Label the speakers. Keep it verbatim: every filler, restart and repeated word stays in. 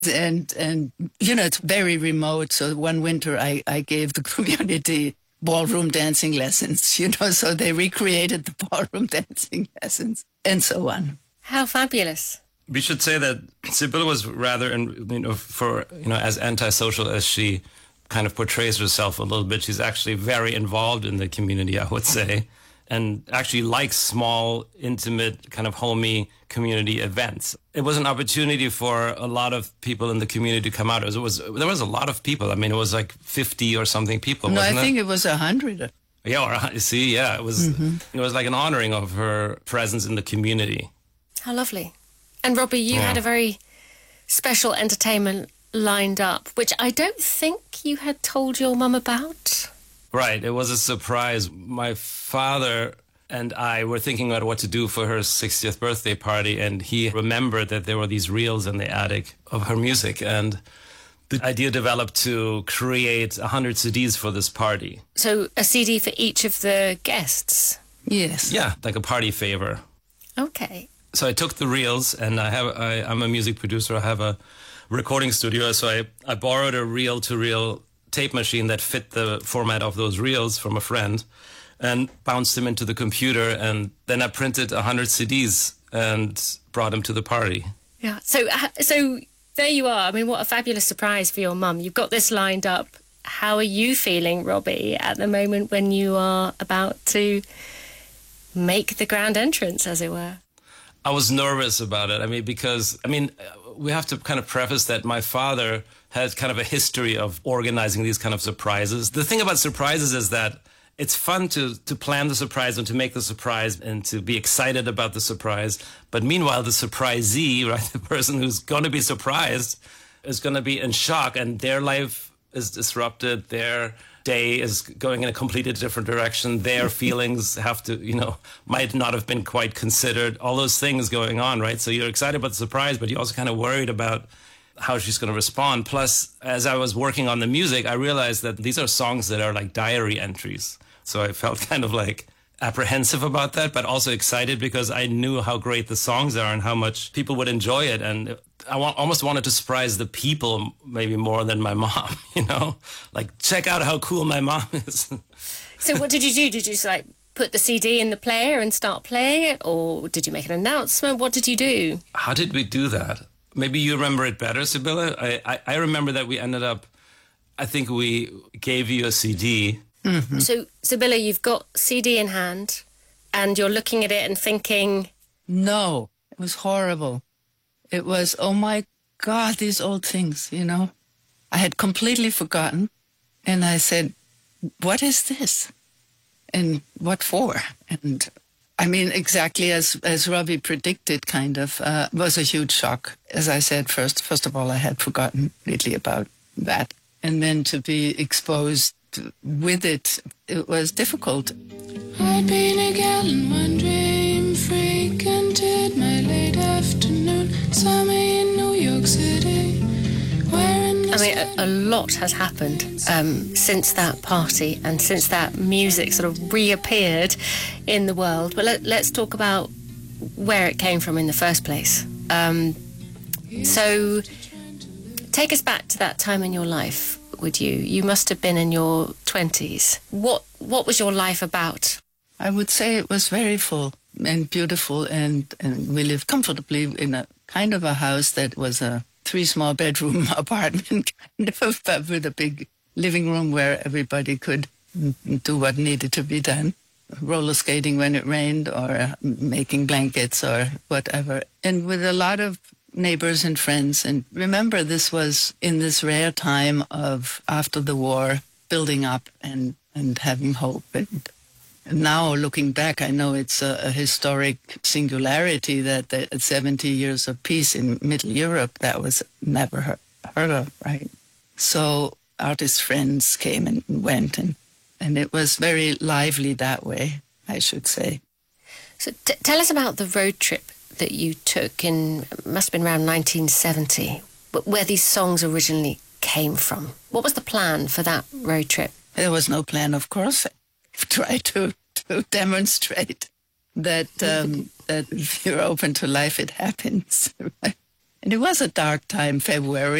Speaker 1: And, and you know, it's very remote. So one winter I, I gave the community ballroom dancing lessons, you know, so they recreated the ballroom dancing lessons and so on.
Speaker 2: How fabulous.
Speaker 3: We should say that Sibylle was rather, you know, for, you know, as antisocial as she kind of portrays herself a little bit, she's actually very involved in the community, I would say, and actually likes small, intimate, kind of homey community events. It was an opportunity for a lot of people in the community to come out. It was, it was there was a lot of people. I mean, it was like fifty or something people.
Speaker 1: No,
Speaker 3: wasn't
Speaker 1: I think
Speaker 3: it?
Speaker 1: it was a hundred.
Speaker 3: Yeah, or see, yeah, it was. Mm-hmm. It was like an honoring of her presence in the community.
Speaker 2: How lovely. And Robbie, you
Speaker 3: yeah.
Speaker 2: had a very special entertainment lined up, which I don't think you had told your mum about.
Speaker 3: Right, it was a surprise. My father and I were thinking about what to do for her sixtieth birthday party, and he remembered that there were these reels in the attic of her music, and the idea developed to create one hundred C Ds for this party.
Speaker 2: So a C D for each of the guests?
Speaker 1: Yes.
Speaker 3: Yeah, like a party favor.
Speaker 2: Okay.
Speaker 3: So I took the reels, and I have I, I'm a music producer. I have a recording studio, so I, I borrowed a reel-to-reel tape machine that fit the format of those reels from a friend, and bounced them into the computer, and then I printed one hundred C Ds and brought them to the party.
Speaker 2: Yeah. So, so there you are. I mean, what a fabulous surprise for your mum. You've got this lined up. How are you feeling, Robbie, at the moment when you are about to make the grand entrance, as it were?
Speaker 3: I was nervous about it. I mean, because, I mean, we have to kind of preface that my father had kind of a history of organizing these kind of surprises. The thing about surprises is that it's fun to, to plan the surprise and to make the surprise and to be excited about the surprise. But meanwhile, the surprisee, right, the person who's going to be surprised is going to be in shock, and their life is disrupted. Their day is going in a completely different direction. Their feelings have to, you know, might not have been quite considered. All those things going on, right? So you're excited about the surprise, but you're also kind of worried about how she's going to respond. Plus, as I was working on the music, I realized that these are songs that are like diary entries. So I felt kind of like apprehensive about that, but also excited because I knew how great the songs are and how much people would enjoy it. And I wa- almost wanted to surprise the people maybe more than my mom, you know? Like, check out how cool my mom is.
Speaker 2: So what did you do? Did you just like put the C D in the player and start playing it? Or did you make an announcement? What did you do?
Speaker 3: How did we do that? Maybe you remember it better, Sibylle. I, I, I remember that we ended up, I think we gave you a C D.
Speaker 2: Mm-hmm. So, Sibylle, you've got C D in hand and you're looking at it and thinking...
Speaker 1: No, it was horrible. It was, oh my God, these old things, you know. I had completely forgotten. And I said, what is this? And what for? And I mean, exactly as, as Robbie predicted, kind of, uh, was a huge shock. As I said, first, first of all, I had forgotten completely about that. And then to be exposed with it, it was difficult.
Speaker 4: I'd been a gal in one dream, frequented my late afternoon, saw me in New York City.
Speaker 2: I mean, a, a lot has happened um, since that party and since that music sort of reappeared in the world. But let, let's talk about where it came from in the first place. Um, so take us back to that time in your life. Would you? You must have been in your twenties. What what was your life about?
Speaker 1: I would say it was very full and beautiful, and, and we lived comfortably in a kind of a house that was a three small bedroom apartment, kind of, but with a big living room where everybody could do what needed to be done. Roller skating when it rained, or uh, making blankets or whatever. And with a lot of neighbors and friends. And remember, this was in this rare time of after the war, building up and, and having hope. And now looking back, I know it's a, a historic singularity that the seventy years of peace in Middle Europe, that was never heard, heard of, right? So artist friends came and went, and, and it was very lively that way, I should say.
Speaker 2: So t- tell us about the road trip that you took in, must have been around nineteen seventy, where these songs originally came from. What was the plan for that road trip?
Speaker 1: There was no plan, of course. I tried to, to demonstrate that um, that if you're open to life, it happens. And it was a dark time, February.